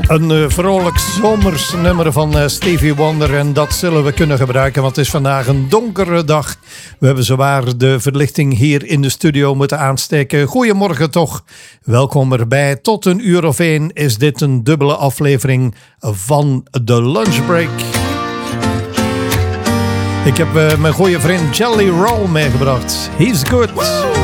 Een vrolijk zomers nummer van Stevie Wonder. En dat zullen we kunnen gebruiken, want het is vandaag een donkere dag. We hebben zowaar de verlichting hier in de studio moeten aansteken. Goedemorgen toch. Welkom erbij. Tot 1:01 is dit een dubbele aflevering van de Lunchbreak. Ik heb mijn goede vriend Jelly Roll meegebracht. He's good.